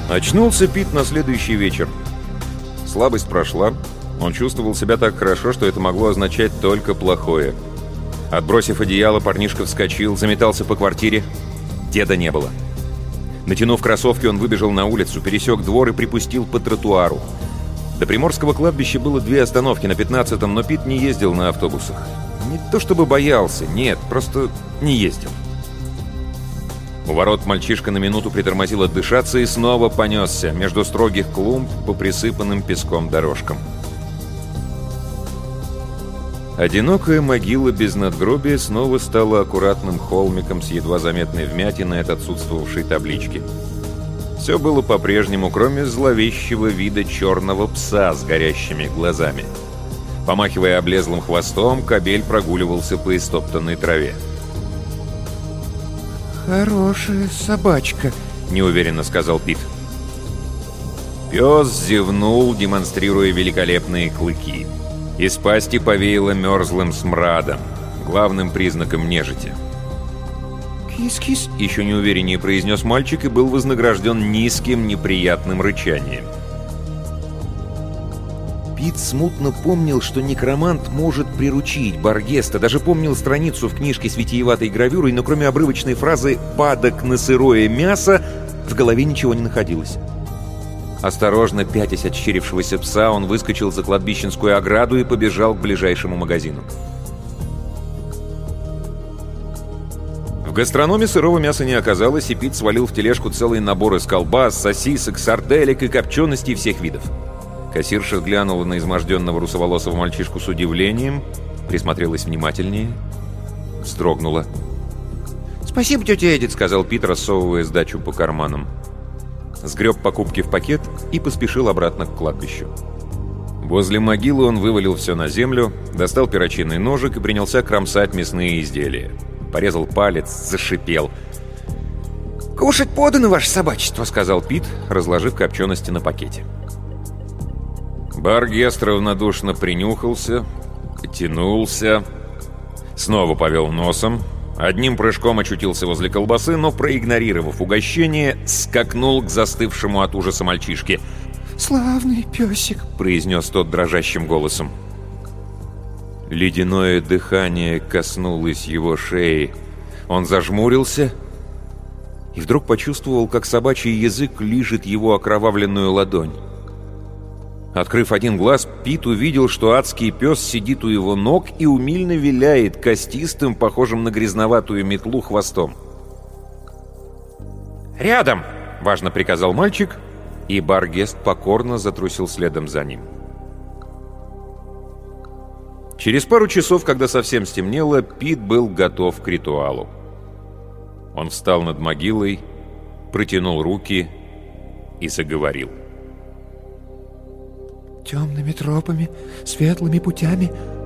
Очнулся Пит на следующий вечер. Слабость прошла. Он чувствовал себя так хорошо, что это могло означать только плохое. Отбросив одеяло, парнишка вскочил, заметался по квартире. Деда не было. Натянув кроссовки, он выбежал на улицу, пересек двор и припустил по тротуару. До Приморского кладбища было 2 остановки на 15-м, но Пит не ездил на автобусах. Не то чтобы боялся, нет, просто не ездил. У ворот мальчишка на минуту притормозил отдышаться и снова понесся между строгих клумб по присыпанным песком дорожкам. Одинокая могила без надгробия снова стала аккуратным холмиком с едва заметной вмятиной от отсутствовавшей таблички. Все было по-прежнему, кроме зловещего вида черного пса с горящими глазами. Помахивая облезлым хвостом, кобель прогуливался по истоптанной траве. «Хорошая собачка», — неуверенно сказал Пит. Пес зевнул, демонстрируя великолепные клыки. Из пасти повеяло мерзлым смрадом, главным признаком нежити. «Кис-кис», — еще неувереннее произнес мальчик и был вознагражден низким неприятным рычанием. Пит смутно помнил, что некромант может приручить Баргеста, даже помнил страницу в книжке с витиеватой гравюрой, но кроме обрывочной фразы «падок на сырое мясо» в голове ничего не находилось. Осторожно пятясь от щерившегося пса, он выскочил за кладбищенскую ограду и побежал к ближайшему магазину. В гастрономе сырого мяса не оказалось, и Пит свалил в тележку целый набор из колбас, сосисок, сарделек и копченостей всех видов. Кассирша глянула на изможденного русоволосого мальчишку с удивлением, присмотрелась внимательнее, вздрогнула. «Спасибо, тетя Эдит», — сказал Пит, рассовывая сдачу по карманам. Сгреб покупки в пакет и поспешил обратно к кладбищу. Возле могилы он вывалил все на землю, достал перочинный ножик и принялся кромсать мясные изделия. Порезал палец, зашипел. «Кушать подано, ваше собачество», — сказал Пит, разложив копчености на пакете. Баргест равнодушно принюхался, потянулся, снова повел носом, одним прыжком очутился возле колбасы, но, проигнорировав угощение, скакнул к застывшему от ужаса мальчишке. «Славный песик», — произнес тот дрожащим голосом. Ледяное дыхание коснулось его шеи. Он зажмурился и вдруг почувствовал, как собачий язык лижет его окровавленную ладонь. Открыв один глаз, Пит увидел, что адский пес сидит у его ног и умильно виляет костистым, похожим на грязноватую метлу, хвостом. «Рядом!» — важно приказал мальчик, и Баргест покорно затрусил следом за ним. Через пару часов, когда совсем стемнело, Пит был готов к ритуалу. Он встал над могилой, протянул руки и заговорил. «Темными тропами, светлыми путями